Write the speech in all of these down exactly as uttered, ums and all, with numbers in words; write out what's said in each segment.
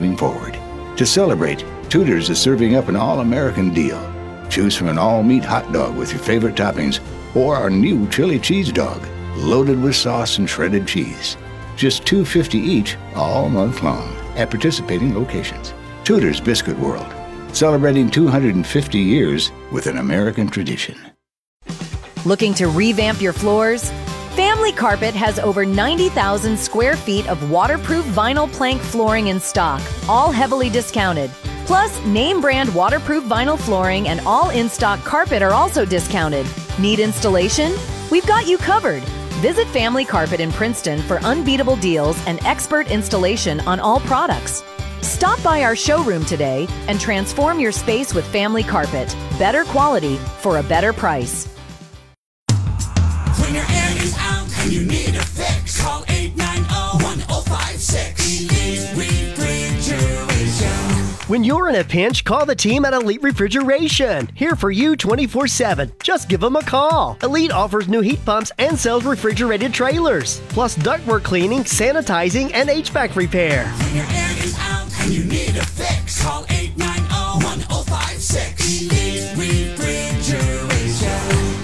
moving forward. To celebrate, Tudor's is serving up an all-American deal. Choose from an all-meat hot dog with your favorite toppings or our new chili cheese dog, loaded with sauce and shredded cheese. Just two dollars and fifty cents each all month long at participating locations. Tudor's Biscuit World, celebrating two hundred fifty years with an American tradition. Looking to revamp your floors? Family Carpet has over ninety thousand square feet of waterproof vinyl plank flooring in stock, all heavily discounted. Plus, name brand waterproof vinyl flooring and all in-stock carpet are also discounted. Need installation? We've got you covered. Visit Family Carpet in Princeton for unbeatable deals and expert installation on all products. Stop by our showroom today and transform your space with Family Carpet. Better quality for a better price. When your air is out and you need a fix, call eight nine zero, one zero five six. Elite Refrigeration. When you're in a pinch, call the team at Elite Refrigeration. Here for you twenty-four seven. Just give them a call. Elite offers new heat pumps and sells refrigerated trailers, plus ductwork cleaning, sanitizing, and H V A C repair. When your air is out and you need a fix, call eight nine zero, one zero five six. Elite Refrigeration.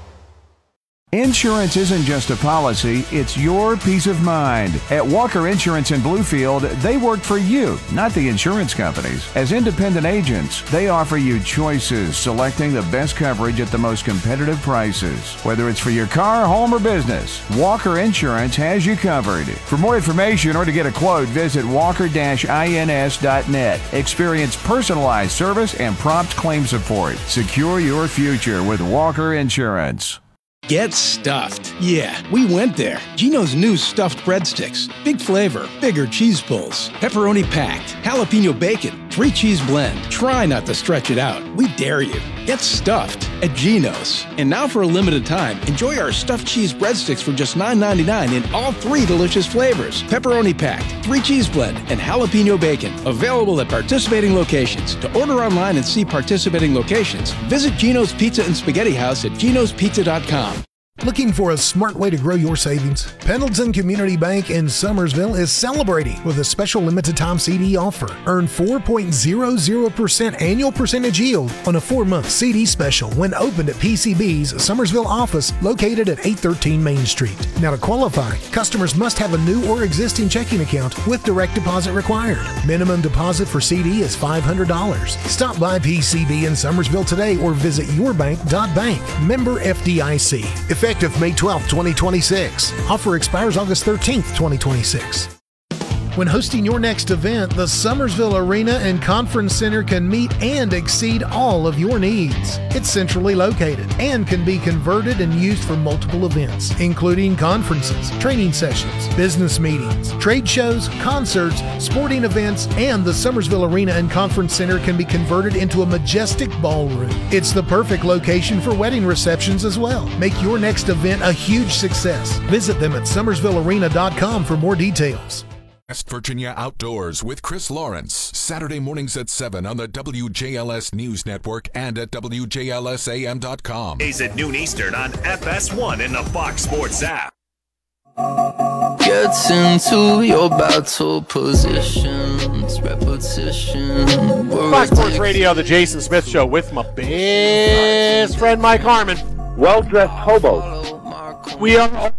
Insurance isn't just a policy, it's your peace of mind. At Walker Insurance in Bluefield, they work for you, not the insurance companies. As independent agents, they offer you choices, selecting the best coverage at the most competitive prices. Whether it's for your car, home, or business, Walker Insurance has you covered. For more information or to get a quote, visit walker dash ins dot net. Experience personalized service and prompt claim support. Secure your future with Walker Insurance. Get stuffed. Yeah, we went there. Gino's new stuffed breadsticks. Big flavor, bigger cheese pulls, pepperoni packed, jalapeno bacon, three cheese blend. Try not to stretch it out. We dare you. Get stuffed at Gino's. And now for a limited time, enjoy our stuffed cheese breadsticks for just nine ninety-nine in all three delicious flavors. Pepperoni packed, three cheese blend, and jalapeno bacon. Available at participating locations. To order online and see participating locations, visit Gino's Pizza and Spaghetti House at genos pizza dot com. Looking for a smart way to grow your savings? Pendleton Community Bank in Summersville is celebrating with a special limited time C D offer. Earn four point zero zero percent annual percentage yield on a four-month C D special when opened at P C B's Summersville office located at eight thirteen Main Street. Now to qualify, customers must have a new or existing checking account with direct deposit required. Minimum deposit for C D is five hundred dollars. Stop by P C B in Summersville today or visit your bank dot bank. Member F D I C. Effective May twelfth, twenty twenty-six. Offer expires August thirteenth, twenty twenty-six. When hosting your next event, the Summersville Arena and Conference Center can meet and exceed all of your needs. It's centrally located and can be converted and used for multiple events, including conferences, training sessions, business meetings, trade shows, concerts, sporting events, and the Summersville Arena and Conference Center can be converted into a majestic ballroom. It's the perfect location for wedding receptions as well. Make your next event a huge success. Visit them at summersville arena dot com for more details. West Virginia Outdoors with Chris Lawrence, Saturday mornings at seven on the W J L S News Network and at W J L S A M dot com. Days at noon Eastern on F S one in the Fox Sports app. Gets into your battle positions, repetition. Fox Sports Radio, the Jason Smith Show with my best friend Mike Harmon. Well-dressed hobos. We are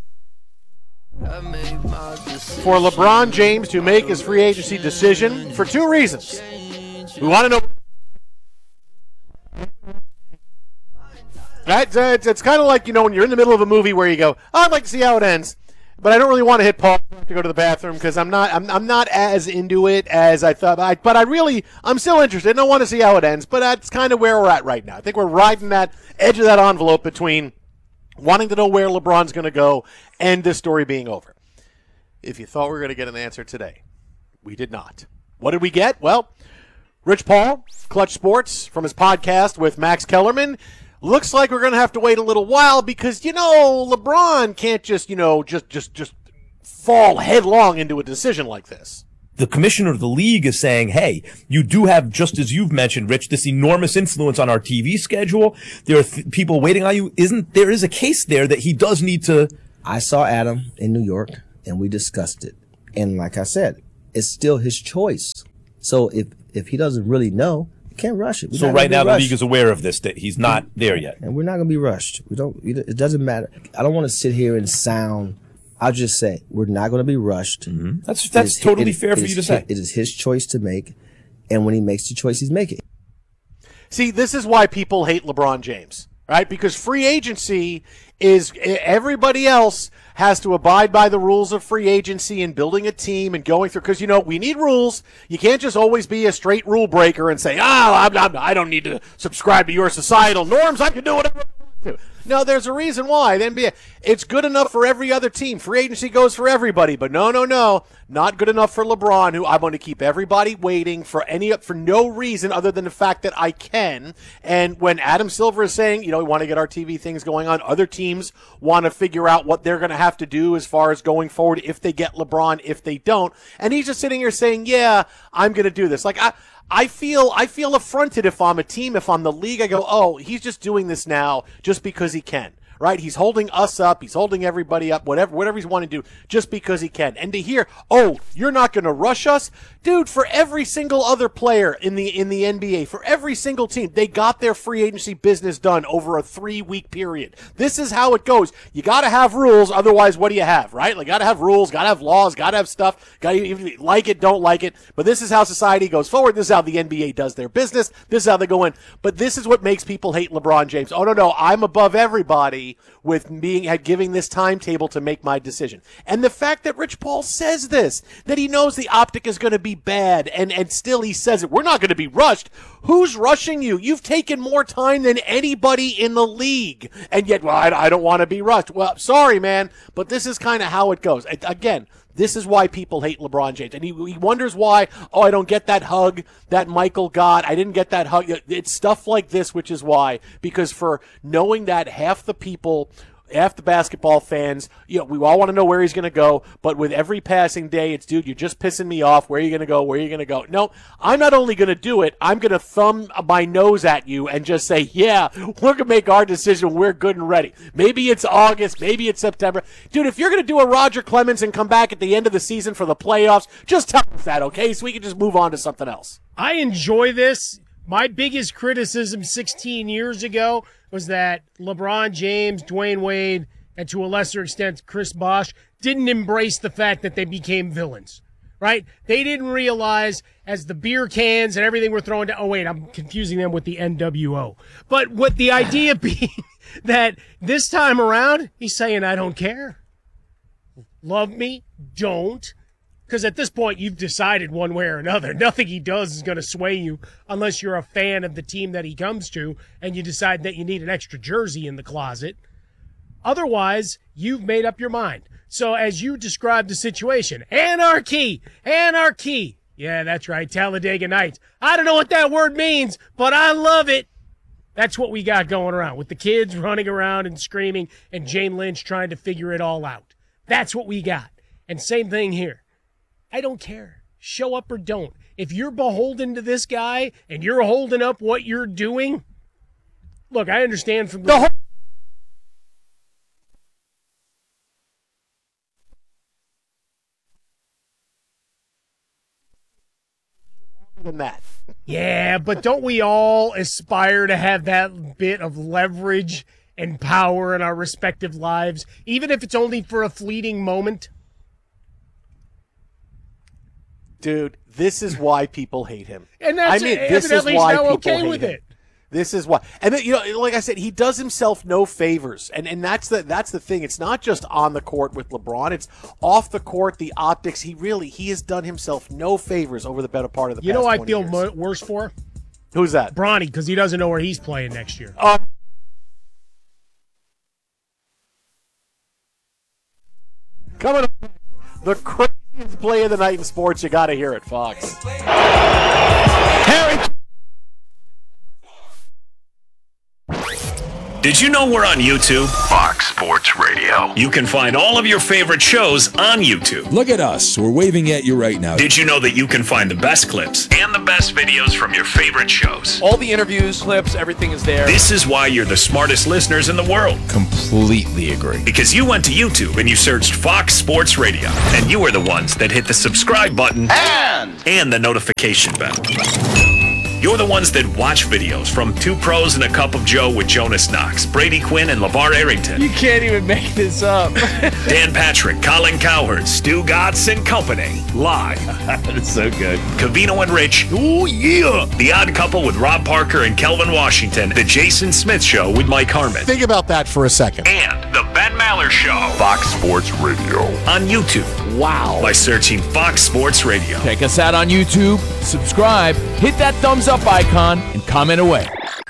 for LeBron James to make his free agency decision for two reasons. We want to know. That's, uh, it's it's kind of like, you know, when you're in the middle of a movie where you go, oh, I'd like to see how it ends, but I don't really want to hit pause to go to the bathroom because I'm not I'm I'm not as into it as I thought. I, but I really I'm still interested and I want to see how it ends. But that's kind of where we're at right now. I think we're riding that edge of that envelope between wanting to know where LeBron's going to go and this story being over. If you thought we were going to get an answer today, we did not. What did we get? Well, Rich Paul, Clutch Sports, from his podcast with Max Kellerman. Looks like we're going to have to wait a little while because, you know, LeBron can't just, you know, just just just fall headlong into a decision like this. The commissioner of the league is saying, hey, you do have, just as you've mentioned, Rich, this enormous influence on our T V schedule. There are th- people waiting on you. Isn't there is a case there that he does need to. I saw Adam in New York and we discussed it. And like I said, it's still his choice. So if if he doesn't really know, you can't rush it. We're so right now the league is aware of this, that he's not there yet. And we're not going to be rushed. We don't. It doesn't matter. I don't want to sit here and sound. I'll just say we're not going to be rushed. Mm-hmm. That's that's totally it, fair it for is, you to say. It is his choice to make, and when he makes the choice, he's making. See, this is why people hate LeBron James, right? Because free agency is everybody else has to abide by the rules of free agency and building a team and going through. Because, you know, we need rules. You can't just always be a straight rule breaker and say, oh, I'm, I'm, I don't need to subscribe to your societal norms. I can do whatever I want to. No, there's a reason why. The N B A, it's good enough for every other team. Free agency goes for everybody, but no, no, no, not good enough for LeBron, who I want to keep everybody waiting for any for no reason other than the fact that I can. And when Adam Silver is saying, you know, we want to get our T V things going on, other teams want to figure out what they're going to have to do as far as going forward if they get LeBron, if they don't. And he's just sitting here saying, yeah, I'm going to do this. Like, I. I feel I feel affronted if I'm a team, if I'm the league. I go, oh, he's just doing this now just because he can, right? He's holding us up. He's holding everybody up, whatever whatever he's wanting to do just because he can. And to hear, oh, you're not going to rush us? Dude, for every single other player in the in the N B A, for every single team, they got their free agency business done over a three-week period. This is how it goes. You got to have rules, otherwise what do you have, right? Like, got to have rules, got to have laws, got to have stuff, got to like it, don't like it. But this is how society goes forward. This is how the N B A does their business. This is how they go in. But this is what makes people hate LeBron James. Oh, no, no, I'm above everybody with being giving this timetable to make my decision. And the fact that Rich Paul says this, that he knows the optic is going to be bad, and, and still he says it. We're not going to be rushed. Who's rushing you? You've taken more time than anybody in the league. And yet, well, I, I don't want to be rushed. Well, sorry, man, but this is kind of how it goes. Again, this is why people hate LeBron James. And he, he wonders why, oh, I don't get that hug that Michael got. I didn't get that hug. It's stuff like this, which is why. Because for knowing that half the people, half the basketball fans, you know, we all want to know where he's going to go, but with every passing day, it's, dude, you're just pissing me off. Where are you going to go? Where are you going to go? No, I'm not only going to do it, I'm going to thumb my nose at you and just say, yeah, we're going to make our decision. We're good and ready. Maybe it's August. Maybe it's September. Dude, if you're going to do a Roger Clemens and come back at the end of the season for the playoffs, just tell us that, okay? So we can just move on to something else. I enjoy this. My biggest criticism sixteen years ago was that LeBron James, Dwayne Wade, and to a lesser extent Chris Bosh didn't embrace the fact that they became villains, right? They didn't realize as the beer cans and everything were thrown down. Oh, wait, I'm confusing them with the N W O. But what the idea being that this time around, he's saying, I don't care. Love me, don't. Because at this point, you've decided one way or another. Nothing he does is going to sway you unless you're a fan of the team that he comes to and you decide that you need an extra jersey in the closet. Otherwise, you've made up your mind. So as you describe the situation, anarchy, anarchy. Yeah, that's right, Talladega Nights. I don't know what that word means, but I love it. That's what we got going around with the kids running around and screaming and Jane Lynch trying to figure it all out. That's what we got. And same thing here. I don't care. Show up or don't. If you're beholden to this guy and you're holding up what you're doing, look, I understand from the whole than that. Yeah, but don't we all aspire to have that bit of leverage and power in our respective lives, even if it's only for a fleeting moment? Dude, this is why people hate him. And that's I mean, this is evidently why he's now people okay hate with him. it. This is why, and then, you know, like I said, he does himself no favors, and and that's the that's the thing. It's not just on the court with LeBron; it's off the court, the optics. He really he has done himself no favors over the better part of the. You past know, I twenty feel years. mo- worse for Who's that? Bronny, because he doesn't know where he's playing next year. Uh, coming up, the craziest play of the night in sports. You got to hear it, Fox. Harry. Did you know we're on YouTube? Fox Sports Sports Radio. You can find all of your favorite shows on YouTube. Look at us. We're waving at you right now. Did you know that you can find the best clips and the best videos from your favorite shows? All the interviews, clips, everything is there. This is why you're the smartest listeners in the world. Completely agree. Because you went to YouTube and you searched Fox Sports Radio, and you are the ones that hit the subscribe button and, and the notification bell. You're the ones that watch videos from Two Pros and a Cup of Joe with Jonas Knox, Brady Quinn, and LeVar Arrington. You can't even make this up. Dan Patrick, Colin Cowherd, Stu Godson and Company, live. That's so good. Cavino and Rich, oh yeah. The Odd Couple with Rob Parker and Kelvin Washington. The Jason Smith Show with Mike Harmon. Think about that for a second. And the Ben Maller Show. Fox Sports Radio. On YouTube. Wow. By searching Fox Sports Radio. Check us out on YouTube, subscribe, hit that thumbs up icon, and comment away.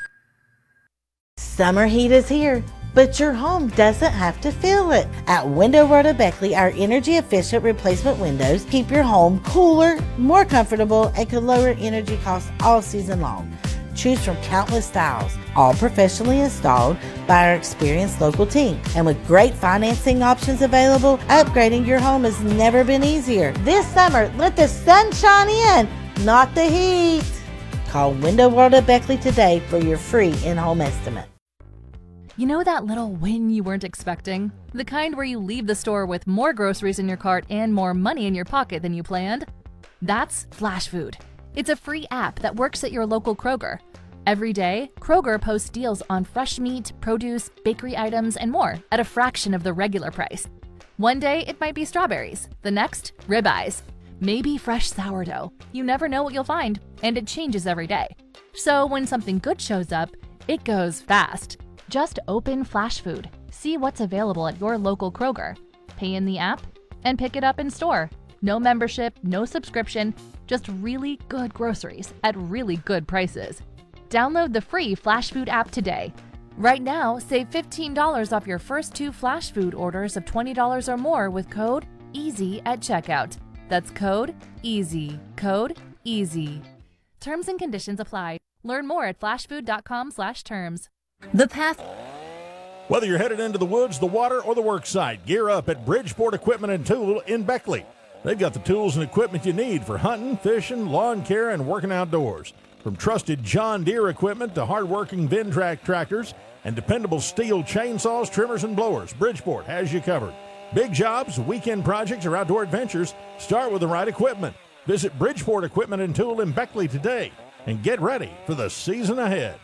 Summer heat is here, but your home doesn't have to feel it. At Window World of Beckley, our energy-efficient replacement windows keep your home cooler, more comfortable, and can lower energy costs all season long. Choose from countless styles, all professionally installed by our experienced local team. And with great financing options available, upgrading your home has never been easier. This summer, let the sun shine in, not the heat. Call Window World of Beckley today for your free in-home estimate. You know that little win you weren't expecting? The kind where you leave the store with more groceries in your cart and more money in your pocket than you planned? That's Flash Food. It's a free app that works at your local Kroger. Every day, Kroger posts deals on fresh meat, produce, bakery items, and more at a fraction of the regular price. One day, it might be strawberries. The next, ribeyes. Maybe fresh sourdough. You never know what you'll find, and it changes every day. So when something good shows up, it goes fast. Just open Flash Food, see what's available at your local Kroger, pay in the app, and pick it up in store. No membership, no subscription, just really good groceries at really good prices. Download the free Flash Food app today. Right now, save fifteen dollars off your first two Flash Food orders of twenty dollars or more with code EASY at checkout. That's code EASY. Code EASY. Terms and conditions apply. Learn more at flashfood.com slash terms. The path. Whether you're headed into the woods, the water, or the work site, gear up at Bridgeport Equipment and Tool in Beckley. They've got the tools and equipment you need for hunting, fishing, lawn care, and working outdoors. From trusted John Deere equipment to hard-working Ventrac tractors and dependable steel chainsaws, trimmers, and blowers, Bridgeport has you covered. Big jobs, weekend projects, or outdoor adventures, start with the right equipment. Visit Bridgeport Equipment and Tool in Beckley today and get ready for the season ahead.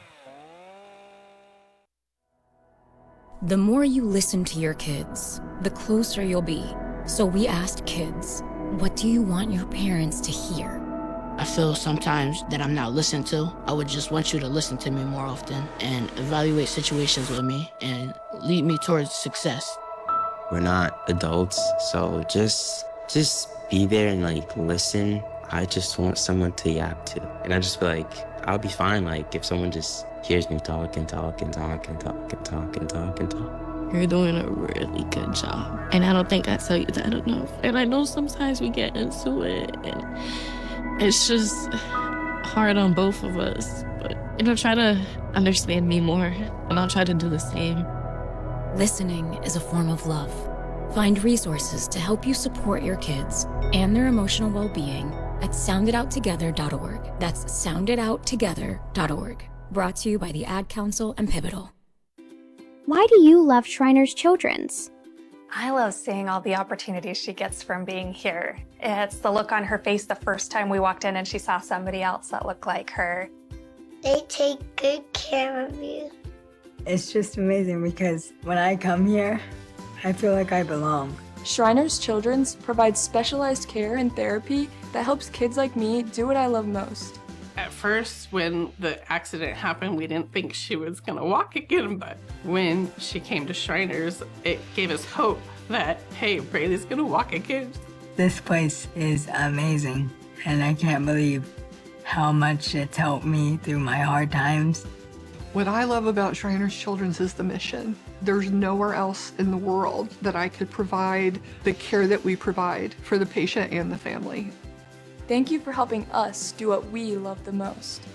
The more you listen to your kids, the closer you'll be. So we asked kids, what do you want your parents to hear? I feel sometimes that I'm not listened to. I would just want you to listen to me more often and evaluate situations with me and lead me towards success. We're not adults, so just just be there and like listen. I just want someone to yap to. And I just feel like I'll be fine like if someone just hears me talk and talk and talk and talk and talk and talk and talk. You're doing a really good job. And I don't think I tell you that enough. And I know sometimes we get into it and it's just hard on both of us. But, you know, try to understand me more and I'll try to do the same. Listening is a form of love. Find resources to help you support your kids and their emotional well-being at sound it out together dot org. That's sound it out together dot org. Brought to you by the Ad Council and Pivotal. Why do you love Shriners Children's? I love seeing all the opportunities she gets from being here. It's the look on her face the first time we walked in and she saw somebody else that looked like her. They take good care of you. It's just amazing because when I come here, I feel like I belong. Shriners Children's provides specialized care and therapy that helps kids like me do what I love most. At first, when the accident happened, we didn't think she was gonna walk again, but when she came to Shriners, it gave us hope that, hey, Braylee's gonna walk again. This place is amazing, and I can't believe how much it's helped me through my hard times. What I love about Shriners Children's is the mission. There's nowhere else in the world that I could provide the care that we provide for the patient and the family. Thank you for helping us do what we love the most.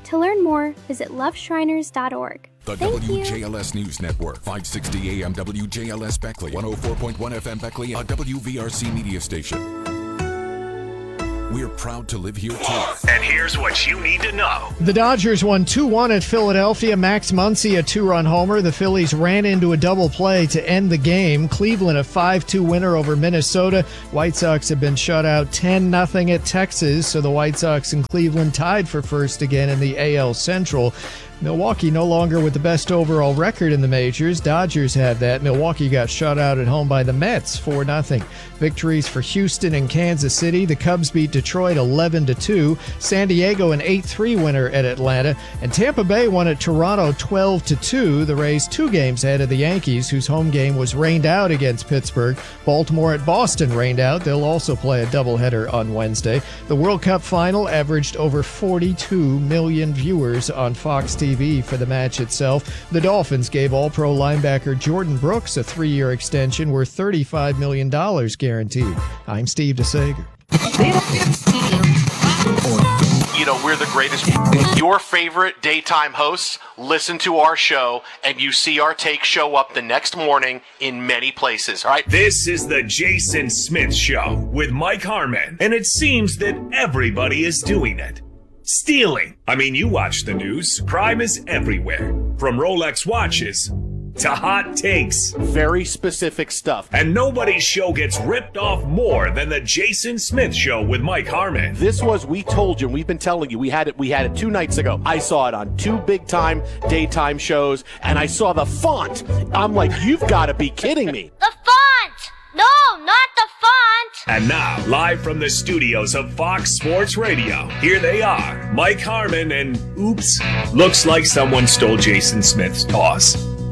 To learn more, visit love shriners dot org. The Thank W you. J L S News Network, five sixty A M W J L S Beckley, one oh four point one F M Beckley, a W V R C media station. We're proud to live here too. And here's what you need to know. The Dodgers won two one at Philadelphia. Max Muncy, a two-run homer. The Phillies ran into a double play to end the game. Cleveland, a five two winner over Minnesota. White Sox have been shut out ten nothing at Texas, so the White Sox and Cleveland tied for first again in the A L Central. Milwaukee no longer with the best overall record in the majors. Dodgers had that. Milwaukee got shut out at home by the Mets four nothing. Victories for Houston and Kansas City. The Cubs beat Detroit eleven to two. San Diego an eight three winner at Atlanta. And Tampa Bay won at Toronto twelve to two. The Rays two games ahead of the Yankees, whose home game was rained out against Pittsburgh. Baltimore at Boston rained out. They'll also play a doubleheader on Wednesday. The World Cup final averaged over forty-two million viewers on Fox T V for the match itself. The Dolphins gave All-Pro linebacker Jordan Brooks a three-year extension worth thirty-five million dollars guaranteed. I'm Steve DeSager. You know, we're the greatest. Your favorite daytime hosts listen to our show, and you see our take show up the next morning in many places, all right? This is the Jason Smith Show with Mike Harmon, and it seems that everybody is doing it. Stealing. I mean, you watch the news. Crime is everywhere. From Rolex watches to hot takes. Very specific stuff. And nobody's show gets ripped off more than the Jason Smith Show with Mike Harmon. This was, we told you, we've been telling you, we had it we had it two nights ago. I saw it on two big-time daytime shows, and I saw the font. I'm like, you've got to be kidding me. The font! No, not the font! And now, live from the studios of Fox Sports Radio, here they are, Mike Harmon and, oops, looks like someone stole Jason Smith's toss.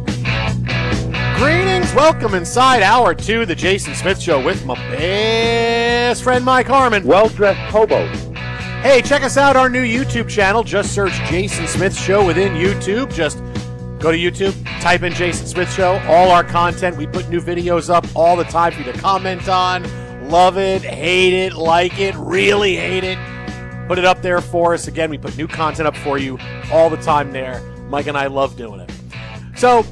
Greetings, welcome inside hour two, the Jason Smith Show with my best friend Mike Harmon. Well-dressed hobo. Hey, check us out, our new YouTube channel. Just search Jason Smith Show within YouTube. Just go to YouTube, type in Jason Smith Show. All our content, we put new videos up all the time for you to comment on. Love it, hate it, like it, really hate it. Put it up there for us. Again, we put new content up for you all the time there. Mike and I love doing it. So,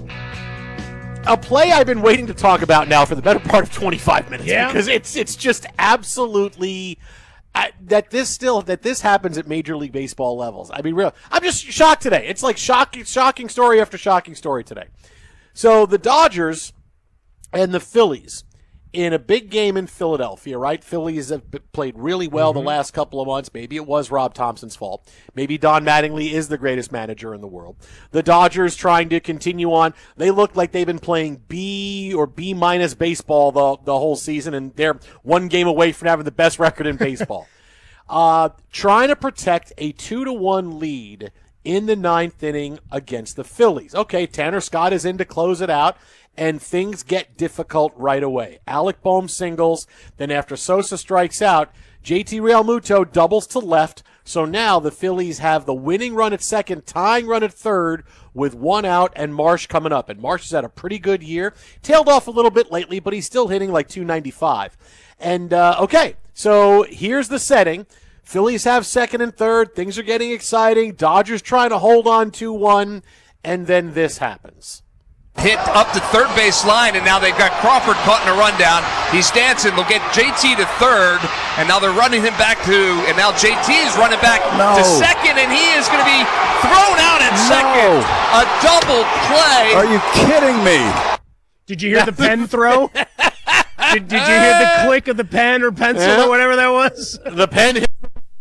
a play I've been waiting to talk about now for the better part of twenty-five minutes. Yeah. Because it's it's just absolutely uh, that this still that this happens at Major League Baseball levels. I mean, real. I'm just shocked today. It's like shocking, shocking story after shocking story today. So the Dodgers and the Phillies in a big game in Philadelphia, right? Phillies have played really well mm-hmm. the last couple of months. Maybe it was Rob Thompson's fault. Maybe Don Mattingly is the greatest manager in the world. The Dodgers trying to continue on. They look like they've been playing B or B minus baseball the, the whole season, and they're one game away from having the best record in baseball. uh, trying to protect a two to one lead in the ninth inning against the Phillies. Okay, Tanner Scott is in to close it out, and things get difficult right away. Alec Bohm singles, then after Sosa strikes out, J T Realmuto doubles to left, so now the Phillies have the winning run at second, tying run at third with one out and Marsh coming up. And Marsh has had a pretty good year. Tailed off a little bit lately, but he's still hitting like two ninety-five. And, uh, okay, so here's the setting. Phillies have second and third. Things are getting exciting. Dodgers trying to hold on two one, and then this happens. Hit up the third base line, and now they've got Crawford caught in a rundown. He's dancing. They'll get J T to third, and now they're running him back to, and now J T is running back no. to second, and he is going to be thrown out at no. second. A double play. Are you kidding me? Did you hear the pen throw? did, did you hear the click of the pen or pencil yeah. or whatever that was? The pen hit.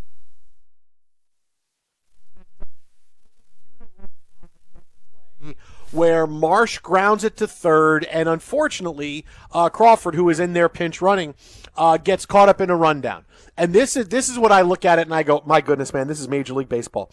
Where Marsh grounds it to third, and unfortunately, uh, Crawford, who is in there pinch running, uh, gets caught up in a rundown. And this is this is what I look at it and I go, my goodness, man, this is Major League Baseball.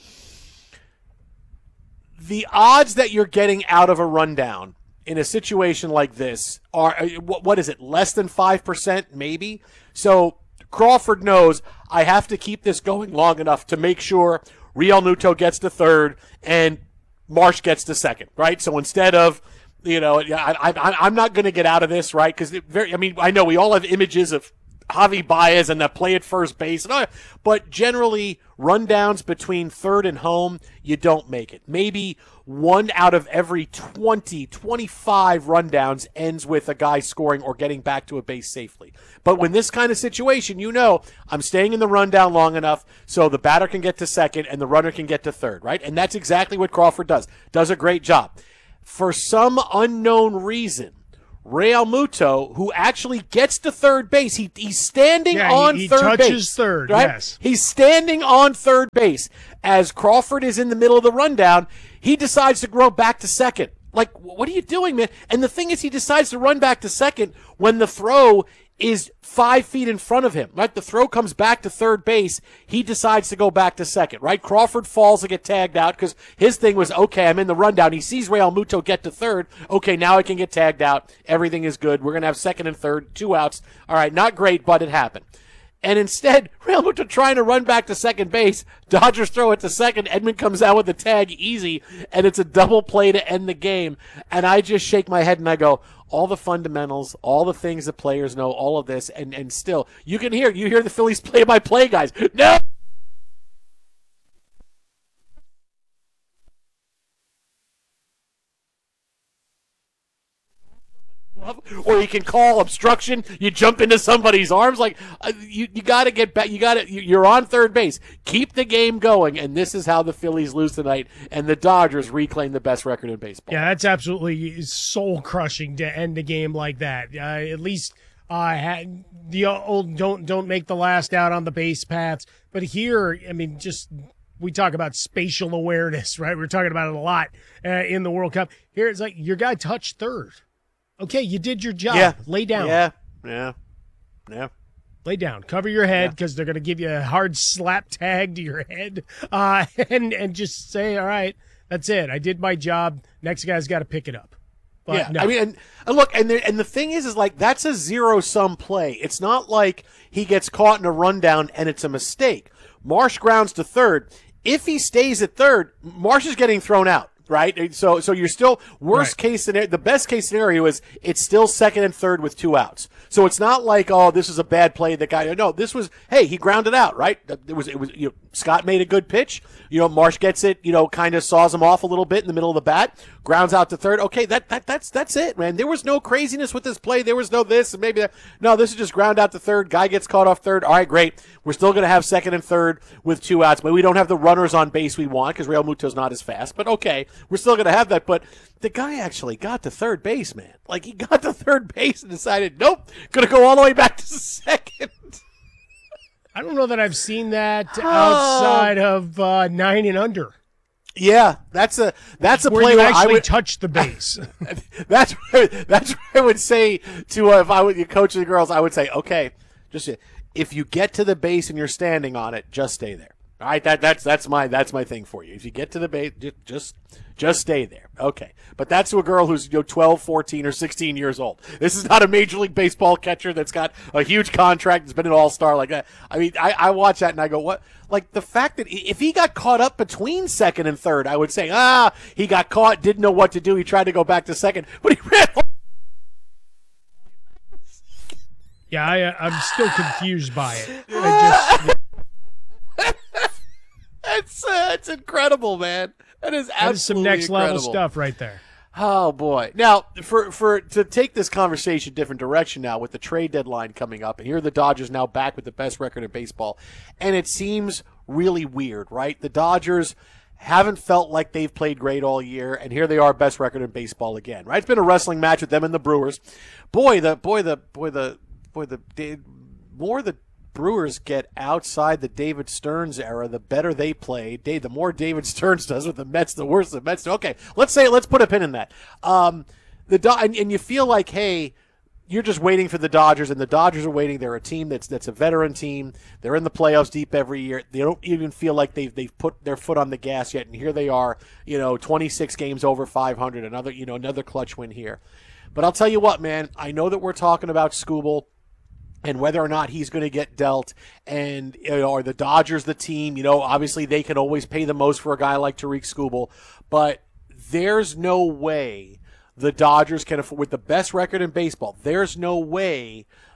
The odds that you're getting out of a rundown in a situation like this are, what is it, less than five percent maybe? So Crawford knows, I have to keep this going long enough to make sure Realmuto gets to third and Marsh gets to second, right? So instead of, you know, I, I, I'm not going to get out of this, right? Because very, I mean, I know we all have images of Javi Baez and the play at first base. But generally, rundowns between third and home, you don't make it. Maybe one out of every twenty, twenty-five rundowns ends with a guy scoring or getting back to a base safely. But when this kind of situation, you know, I'm staying in the rundown long enough so the batter can get to second and the runner can get to third, right? And that's exactly what Crawford does. Does a great job. For some unknown reason, Real Muto, who actually gets to third base, he, he's standing yeah, on he, he third base. He touches third, right? yes. He's standing on third base. As Crawford is in the middle of the rundown, he decides to go back to second. Like, what are you doing, man? And the thing is, he decides to run back to second when the throw is five feet in front of him, right? The throw comes back to third base. He decides to go back to second, right? Crawford falls and get tagged out because his thing was, okay, I'm in the rundown. He sees Real Muto get to third. Okay, now I can get tagged out. Everything is good. We're going to have second and third, two outs. All right, not great, but it happened. And instead, Real Muto trying to run back to second base. Dodgers throw it to second. Edman comes out with the tag easy, and it's a double play to end the game. And I just shake my head and I go, all the fundamentals, all the things that players know, all of this, and, and still, you can hear, you hear the Phillies play-by-play guys. No! Or you can call obstruction. You jump into somebody's arms. Like uh, you, you got to get back. You got to. You're on third base. Keep the game going. And this is how the Phillies lose tonight. And the Dodgers reclaim the best record in baseball. Yeah, that's absolutely soul crushing to end a game like that. Uh, at least uh, had the old don't don't make the last out on the base paths. But here, I mean, just. We talk about spatial awareness, right? We're talking about it a lot uh, in the World Cup. Here it's like your guy touched third. Okay, you did your job. Yeah. Lay down. Yeah, yeah, yeah. Lay down. Cover your head because yeah. they're going to give you a hard slap tag to your head uh, and, and just say, all right, that's it. I did my job. Next guy's got to pick it up. But yeah, no. I mean, and, and look, and the, and the thing is, is like that's a zero-sum play. It's not like he gets caught in a rundown and it's a mistake. Marsh grounds to third. If he stays at third, Marsh is getting thrown out. Right, so so you're still worst right. case scenario. The best case scenario is it's still second and third with two outs. So it's not like, oh, this is a bad play. The guy, no, this was, hey, he grounded out. Right, it was it was you know, Scott made a good pitch. You know, Marsh gets it. You know, kind of saws him off a little bit in the middle of the bat. Grounds out to third. Okay, that that that's that's it, man. There was no craziness with this play. There was no this and maybe that. No, this is just ground out to third. Guy gets caught off third. All right, great. We're still going to have second and third with two outs, but we don't have the runners on base we want because Real Muto's not as fast. But okay, we're still going to have that. But the guy actually got to third base, man. Like he got to third base and decided, nope, going to go all the way back to second. I don't know that I've seen that outside of uh, nine and under. Yeah, that's a that's a where play you where actually I would touch the base. that's that's what I would say to uh, if I were the coach of the girls. I would say, okay, just if you get to the base and you're standing on it, just stay there. All right, that that's that's my that's my thing for you. If you get to the base, just just stay there. Okay, but that's to a girl who's you know twelve, fourteen, or sixteen years old. This is not a Major League Baseball catcher that's got a huge contract, that's been an all-star like that. I mean, I, I watch that and I go, what? Like the fact that if he got caught up between second and third, I would say, ah, he got caught, didn't know what to do. He tried to go back to second, but he ran. Yeah, I, uh, I'm still confused by it. I just. It's uh, it's incredible, man. That is absolutely that is some next incredible. level stuff right there. Oh boy! Now, for for to take this conversation different direction now with the trade deadline coming up, and here are the Dodgers now back with the best record in baseball, and it seems really weird, right? The Dodgers haven't felt like they've played great all year, and here they are, best record in baseball again, right? It's been a wrestling match with them and the Brewers. Boy, the boy the boy the boy the, the more the Brewers get outside the David Stearns era, the better they play. The more David Stearns does with the Mets, the worse the Mets do. Okay, let's say, let's put a pin in that. Um, the and, and you feel like, hey, you're just waiting for the Dodgers, and the Dodgers are waiting. They're a team that's that's a veteran team. They're in the playoffs deep every year. They don't even feel like they've they've put their foot on the gas yet, and here they are, you know, twenty-six games over five hundred, another you know another clutch win here. But I'll tell you what, man, I know that we're talking about Skubal and whether or not he's going to get dealt, and you know, are the Dodgers the team? You know, obviously they can always pay the most for a guy like Tarik Skubal, but there's no way the Dodgers can afford, with the best record in baseball, there's no way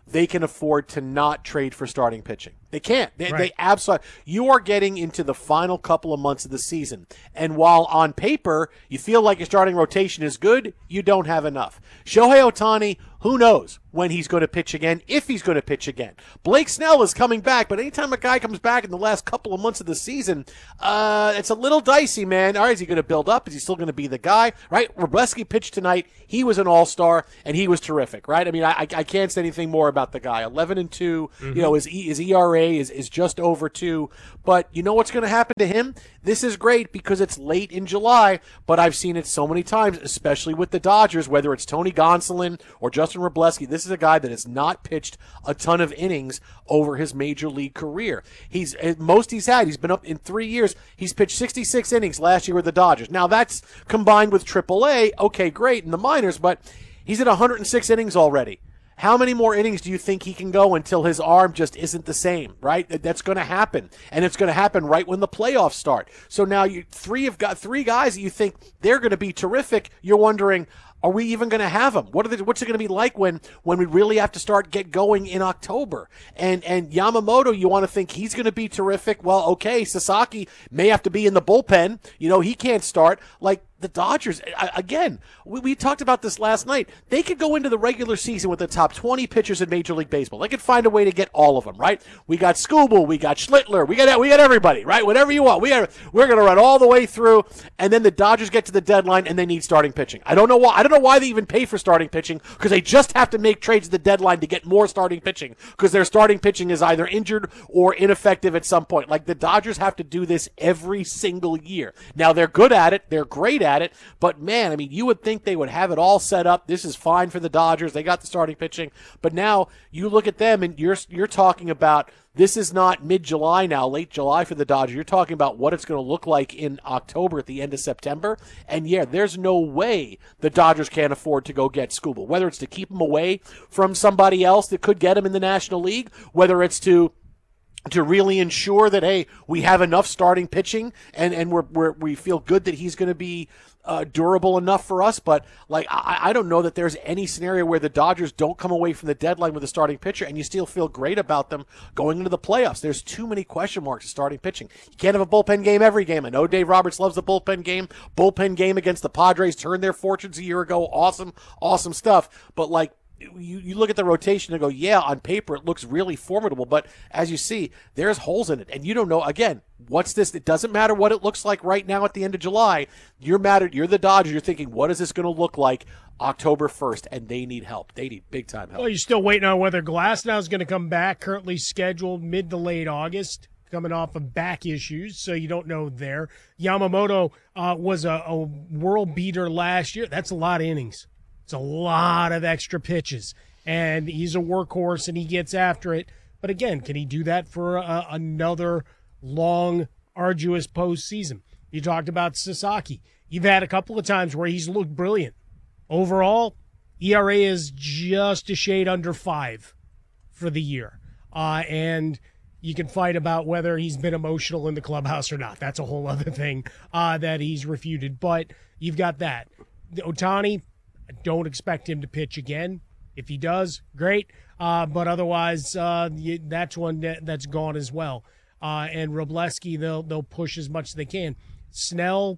they can afford to not trade for starting pitching. They can't. They, Right. they absolutely. You are getting into the final couple of months of the season, and while on paper you feel like your starting rotation is good, you don't have enough. Shohei Ohtani, who knows when he's going to pitch again, if he's going to pitch again. Blake Snell is coming back, but anytime a guy comes back in the last couple of months of the season, uh, it's a little dicey, man. All right, is he going to build up? Is he still going to be the guy? Right? Wroblewski pitched tonight. He was an all-star, and he was terrific, right? I mean, I, I can't say anything more about the guy. eleven and two, Mm-hmm. you know, his, E- his E R A is, is just over two. But you know what's going to happen to him? This is great because it's late in July, but I've seen it so many times, especially with the Dodgers, whether it's Tony Gonsolin or Justin Wroblewski. This is a guy that has not pitched a ton of innings over his major league career. He's most he's had, he's been up in three years. He's pitched sixty-six innings last year with the Dodgers. Now that's combined with triple A. Okay, great in the minors, but he's at one hundred six innings already. How many more innings do you think he can go until his arm just isn't the same, right? That's going to happen, and it's going to happen right when the playoffs start. So now you three have got three guys that you think they're going to be terrific. You're wondering, are we even going to have them? What are the, what's it going to be like when, when we really have to start get going in October? And and Yamamoto, you want to think he's going to be terrific. Well, okay, Sasaki may have to be in the bullpen. You know, he can't start. Like, the Dodgers, again, we, we talked about this last night. They could go into the regular season with the top twenty pitchers in Major League Baseball. They could find a way to get all of them, right? We got Skubal, we got Schlittler, we got we got everybody, right? Whatever you want. We got, we're going to run all the way through, and then the Dodgers get to the deadline and they need starting pitching. I don't know why. I don't know why they even pay for starting pitching, because they just have to make trades at the deadline to get more starting pitching, because their starting pitching is either injured or ineffective at some point. Like, the Dodgers have to do this every single year. Now, they're good at it. They're great at it. But, man, I mean, you would think they would have it all set up. This is fine for the Dodgers. They got the starting pitching. But now you look at them, and you're you're talking about this is not mid-July now, late July for the Dodgers. You're talking about what it's going to look like in October at the end of September. And, yeah, there's no way the Dodgers can't afford to go get Skubal, whether it's to keep him away from somebody else that could get him in the National League, whether it's to to really ensure that, hey, we have enough starting pitching and, and we're, we're, we feel good that he's going to be uh, durable enough for us. But, like, I, I don't know that there's any scenario where the Dodgers don't come away from the deadline with a starting pitcher and you still feel great about them going into the playoffs. There's too many question marks to starting pitching. You can't have a bullpen game every game. I know Dave Roberts loves the bullpen game. Bullpen game against the Padres turned their fortunes a year ago. Awesome, awesome stuff. But, like, You, you look at the rotation and go, yeah, on paper it looks really formidable, but as you see, there's holes in it, and you don't know, again, what's this? It doesn't matter what it looks like right now at the end of July. You're mad at, you're the Dodgers. You're thinking, what is this going to look like October first? And they need help. They need big-time help. Well, you're still waiting on whether Glasnow is going to come back, currently scheduled mid to late August, coming off of back issues, so you don't know there. Yamamoto uh, was a, a world beater last year. That's a lot of innings. It's a lot of extra pitches, and he's a workhorse, and he gets after it. But again, can he do that for a, another long, arduous postseason? You talked about Sasaki. You've had a couple of times where he's looked brilliant. Overall, E R A is just a shade under five for the year. Uh, and you can fight about whether he's been emotional in the clubhouse or not. That's a whole other thing uh, that he's refuted. But you've got that. Ohtani, I don't expect him to pitch again. If he does, great. Uh, but otherwise, uh, you, that's one that, that's gone as well. Uh, and Wroblewski, they'll they'll push as much as they can. Snell,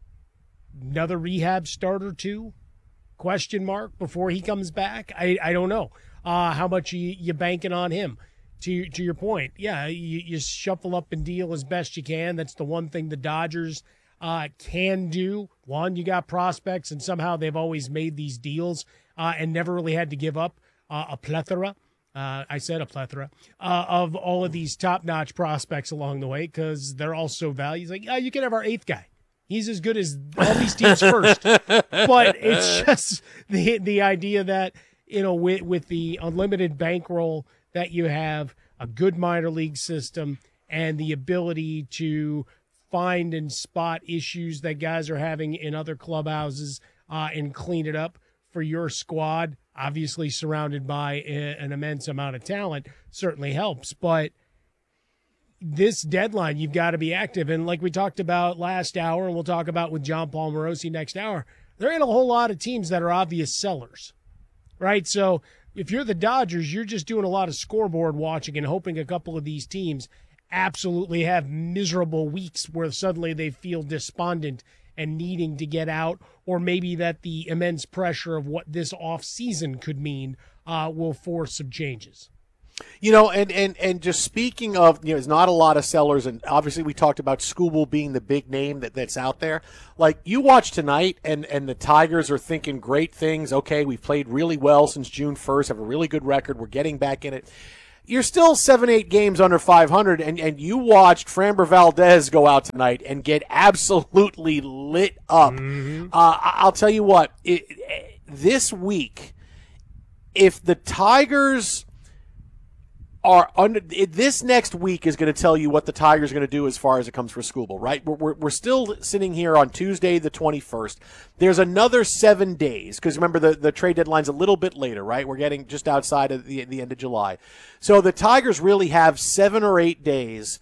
another rehab start or two? Question mark before he comes back. I, I don't know uh, how much you you banking on him. To to your point, yeah, you, you shuffle up and deal as best you can. That's the one thing the Dodgers Uh, can do. One, you got prospects, and somehow they've always made these deals uh, and never really had to give up uh, a plethora. Uh, I said a plethora uh, of all of these top-notch prospects along the way, because they're all so valued. It's like, oh, you can have our eighth guy. He's as good as all these teams first. But it's just the the idea that, you know, with with the unlimited bankroll that you have, a good minor league system, and the ability to find and spot issues that guys are having in other clubhouses uh, and clean it up for your squad, obviously surrounded by a, an immense amount of talent, certainly helps. But this deadline, you've got to be active. And like we talked about last hour, and we'll talk about with John Palmarosi next hour, there ain't a whole lot of teams that are obvious sellers, right? So if you're the Dodgers, you're just doing a lot of scoreboard watching and hoping a couple of these teams absolutely have miserable weeks where suddenly they feel despondent and needing to get out, or maybe that the immense pressure of what this offseason could mean uh, will force some changes. You know, and, and, and just speaking of, you know, there's not a lot of sellers, and obviously we talked about Skubal being the big name that, that's out there. Like, you watch tonight, and, and the Tigers are thinking great things. Okay, we've played really well since June first, have a really good record. We're getting back in it. You're still seven, eight games under five hundred, and, and you watched Framber Valdez go out tonight and get absolutely lit up. Mm-hmm. Uh, I'll tell you what, it, it, this week, if the Tigers are under it, this next week is going to tell you what the Tigers are going to do as far as it comes for Skubal, right? We're, we're, we're still sitting here on Tuesday the twenty-first. There's another seven days because remember the, the trade deadline's a little bit later, right? We're getting just outside of the, the end of July. So the Tigers really have seven or eight days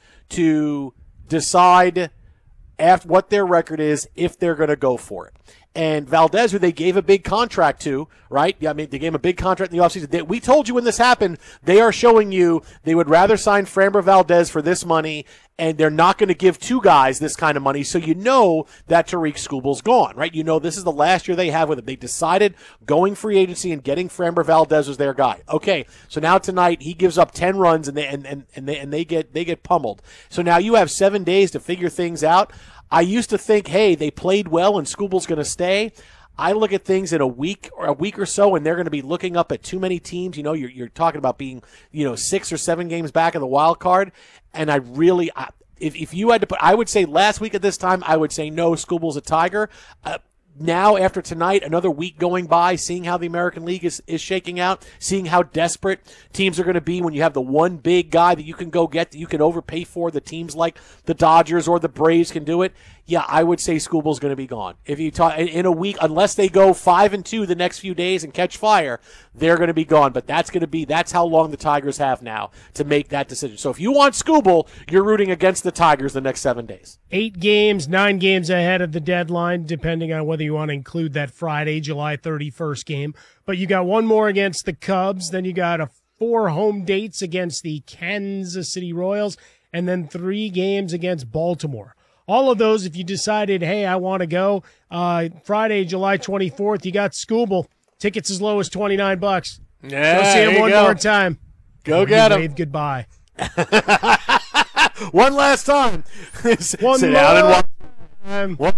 to decide after what their record is if they're going to go for it. And Valdez, who they gave a big contract to, right? Yeah, I mean, they gave him a big contract in the offseason. They, we told you when this happened, they are showing you they would rather sign Framber Valdez for this money, and they're not going to give two guys this kind of money. So you know that Tarik Skubal's gone, right? You know this is the last year they have with him. They decided going free agency and getting Framber Valdez was their guy. Okay, so now tonight he gives up ten runs and they and, and, and they and they get they get pummeled. So now you have seven days to figure things out. I used to think, hey, they played well and Skubal's going to stay. I look at things in a week or a week or so, and they're going to be looking up at too many teams. You know, you're, you're talking about being, you know, six or seven games back of the wild card. And I really, I, if if you had to put, I would say last week at this time, I would say no, Skubal's a Tiger. Uh, Now, after tonight, another week going by, seeing how the American League is, is shaking out, seeing how desperate teams are going to be when you have the one big guy that you can go get, that you can overpay for, the teams like the Dodgers or the Braves can do it. Yeah, I would say Skubal's going to be gone. If you talk in a week, unless they go five and two the next few days and catch fire, they're going to be gone. But that's going to be that's how long the Tigers have now to make that decision. So if you want Skubal, you're rooting against the Tigers the next seven days. Eight games, nine games ahead of the deadline, depending on whether you want to include that Friday, July thirty-first game. But you got one more against the Cubs, then you got a four home dates against the Kansas City Royals, and then three games against Baltimore. All of those, if you decided, hey, I want to go, uh, Friday, July twenty-fourth, you got Skubal. Tickets as low as twenty-nine bucks. Yeah, go see him one go. more time. Go get him. Wave goodbye. One last time. One Sit more down and watch. time. One.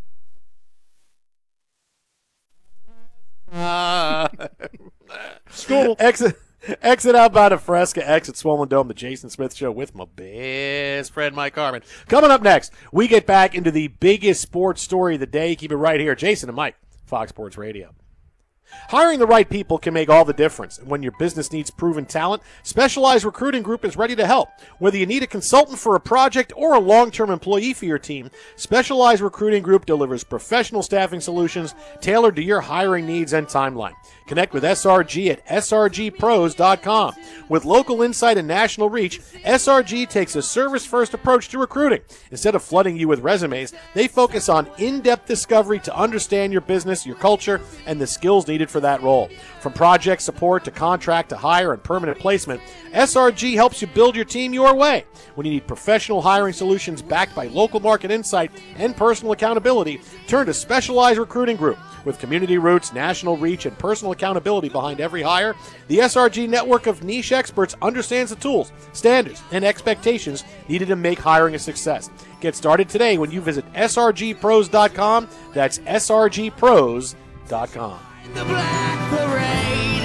Uh, Skubal. Exit. Exit out by the Fresca, exit Swollen Dome, the Jason Smith Show with my best friend Mike Harmon. Coming up next, we get back into the biggest sports story of the day. Keep it right here. Jason and Mike, Fox Sports Radio. Hiring the right people can make all the difference. And when your business needs proven talent, Specialized Recruiting Group is ready to help. Whether you need a consultant for a project or a long-term employee for your team, Specialized Recruiting Group delivers professional staffing solutions tailored to your hiring needs and timeline. Connect with S R G at S R G pros dot com. With local insight and national reach, S R G takes a service-first approach to recruiting. Instead of flooding you with resumes, they focus on in-depth discovery to understand your business, your culture, and the skills needed for that role. From project support to contract to hire and permanent placement, S R G helps you build your team your way. When you need professional hiring solutions backed by local market insight and personal accountability, turn to Specialized Recruiting Group. With community roots, national reach, and personal accountability behind every hire, the S R G network of niche experts understands the tools, standards, and expectations needed to make hiring a success. Get started today when you visit S R G pros dot com. That's S R G pros dot com. The Black Parade.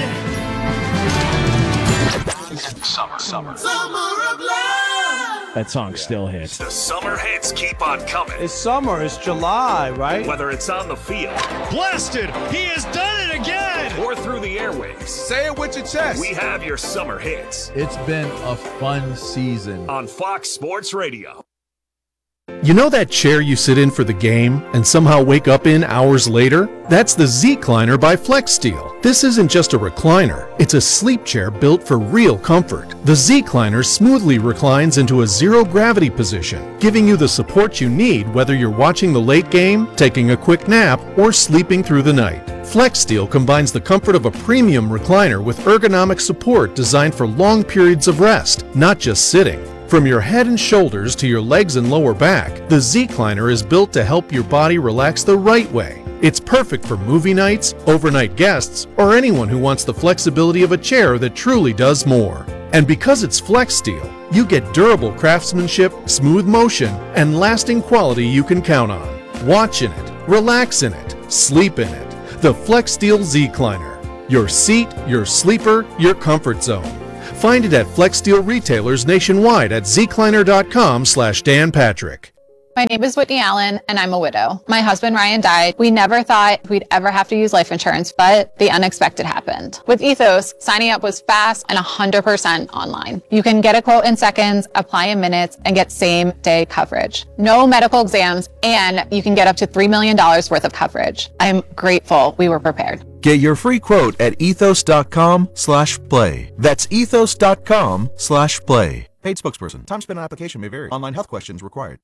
Summer, summer. Summer of love. That song still hits. The summer hits keep on coming. It's summer. It's July, right? Whether it's on the field. Blasted! He has done it again! Or through the airwaves. Say it with your chest. We have your summer hits. It's been a fun season. On Fox Sports Radio. You know that chair you sit in for the game and somehow wake up in hours later? That's the Z-Cliner by FlexSteel. This isn't just a recliner, it's a sleep chair built for real comfort. The Z-Cliner smoothly reclines into a zero-gravity position, giving you the support you need whether you're watching the late game, taking a quick nap, or sleeping through the night. FlexSteel combines the comfort of a premium recliner with ergonomic support designed for long periods of rest, not just sitting. From your head and shoulders to your legs and lower back, the Z-Cliner is built to help your body relax the right way. It's perfect for movie nights, overnight guests, or anyone who wants the flexibility of a chair that truly does more. And because it's FlexSteel, you get durable craftsmanship, smooth motion, and lasting quality you can count on. Watch in it, relax in it, sleep in it. The FlexSteel Z-Cliner. Your seat, your sleeper, your comfort zone. Find it at FlexSteel retailers nationwide at zcliner.com slash Dan Patrick. My name is Whitney Allen, and I'm a widow. My husband, Ryan, died. We never thought we'd ever have to use life insurance, but the unexpected happened. With Ethos, signing up was fast and one hundred percent online. You can get a quote in seconds, apply in minutes, and get same-day coverage. No medical exams, and you can get up to three million dollars worth of coverage. I'm grateful we were prepared. Get your free quote at ethos.com slash play. That's ethos.com slash play. Paid spokesperson. Time spent on application may vary. Online health questions required.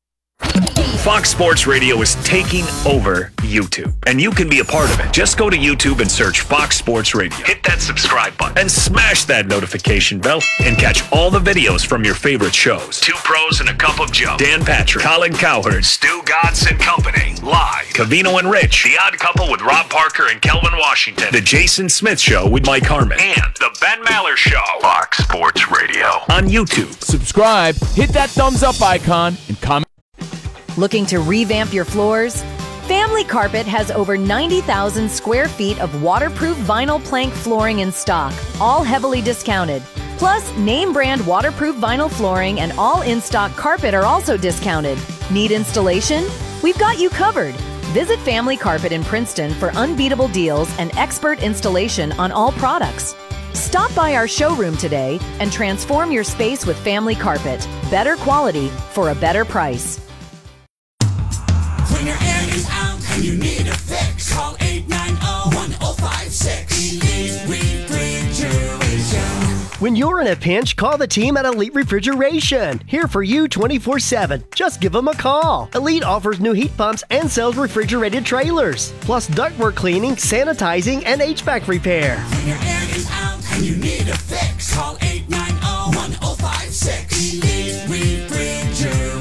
Fox Sports Radio is taking over YouTube, and you can be a part of it. Just go to YouTube and search Fox Sports Radio. Hit that subscribe button and smash that notification bell and catch all the videos from your favorite shows. Two Pros and a Cup of Joe. Dan Patrick, Colin Cowherd, Stu Godson and Company. Live. Cavino and Rich. The Odd Couple with Rob Parker and Kelvin Washington. The Jason Smith Show with Mike Harmon. And The Ben Maller Show. Fox Sports Radio. On YouTube. Subscribe, hit that thumbs up icon, and comment. Looking to revamp your floors? Family Carpet has over ninety thousand square feet of waterproof vinyl plank flooring in stock, all heavily discounted. Plus, name brand waterproof vinyl flooring and all in-stock carpet are also discounted. Need installation? We've got you covered. Visit Family Carpet in Princeton for unbeatable deals and expert installation on all products. Stop by our showroom today and transform your space with Family Carpet. Better quality for a better price. When your air is out and you need a fix, call eight nine zero, one zero five six. Elite Refrigeration. When you're in a pinch, call the team at Elite Refrigeration. Here for you twenty-four seven. Just give them a call. Elite offers new heat pumps and sells refrigerated trailers, plus ductwork cleaning, sanitizing, and H V A C repair. When your air is out and you need a fix, call eight nine zero, one zero five six. Elite Refrigeration.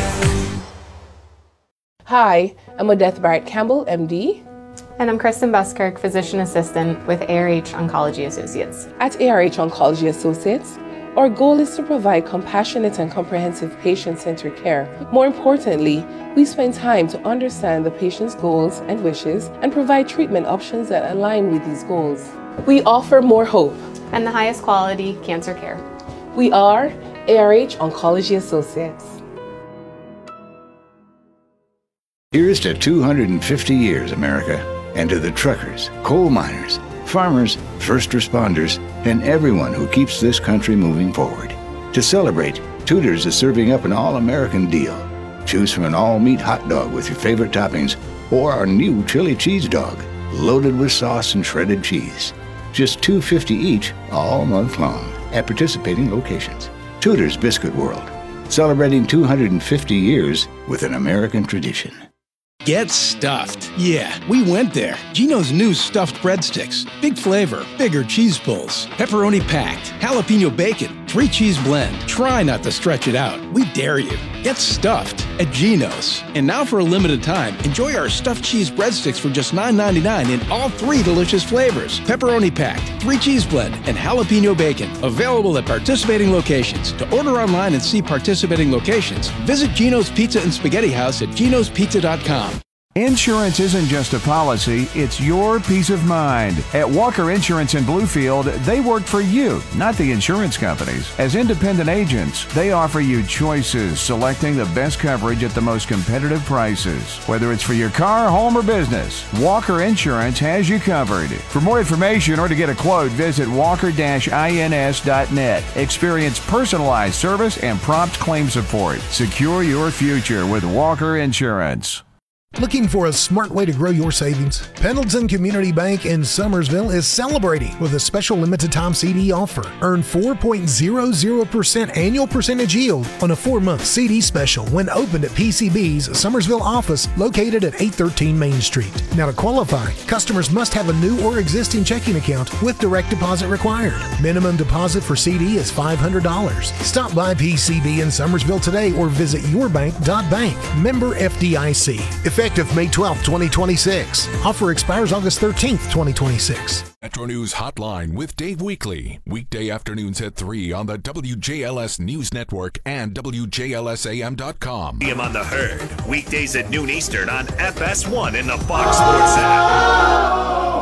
Hi, I'm Odette Barrett Campbell, M D. And I'm Kristen Buskirk, Physician Assistant with A R H Oncology Associates. At A R H Oncology Associates, our goal is to provide compassionate and comprehensive patient-centered care. More importantly, we spend time to understand the patient's goals and wishes and provide treatment options that align with these goals. We offer more hope and the highest quality cancer care. We are A R H Oncology Associates. Here's to two hundred fifty years, America, and to the truckers, coal miners, farmers, first responders, and everyone who keeps this country moving forward. To celebrate, Tudor's is serving up an all-American deal. Choose from an all-meat hot dog with your favorite toppings or our new chili cheese dog, loaded with sauce and shredded cheese. Just two dollars and fifty cents each all month long at participating locations. Tudor's Biscuit World, celebrating two hundred fifty years with an American tradition. Get stuffed. Yeah, we went there. Geno's new stuffed breadsticks. Big flavor, bigger cheese pulls, pepperoni packed, jalapeno bacon, three cheese blend. Try not to stretch it out. We dare you. Get stuffed at Geno's. And now for a limited time, enjoy our stuffed cheese breadsticks for just nine ninety-nine in all three delicious flavors. Pepperoni packed, three cheese blend, and jalapeno bacon. Available at participating locations. To order online and see participating locations, visit Geno's Pizza and Spaghetti House at genos pizza dot com. Insurance isn't just a policy, it's your peace of mind. At Walker Insurance in Bluefield, they work for you, not the insurance companies. As independent agents, they offer you choices, selecting the best coverage at the most competitive prices. Whether it's for your car, home, or business, Walker Insurance has you covered. For more information or to get a quote, visit walker dash ins dot net. Experience personalized service and prompt claim support. Secure your future with Walker Insurance. Looking for a smart way to grow your savings? Pendleton Community Bank in Summersville is celebrating with a special limited time C D offer. Earn four point zero zero percent annual percentage yield on a four-month C D special when opened at P C B's Summersville office located at eight thirteen Main Street. Now to qualify, customers must have a new or existing checking account with direct deposit required. Minimum deposit for C D is five hundred dollars. Stop by P C B in Summersville today or visit yourbank dot bank. Member F D I C. Effective May twelfth, twenty twenty-six. Offer expires August thirteenth, twenty twenty-six. Metro News Hotline with Dave Weekly. Weekday afternoons at three on the W J L S News Network and W J L S A M dot com. See him on the Herd. Weekdays at noon Eastern on F S one in the Fox Sports app.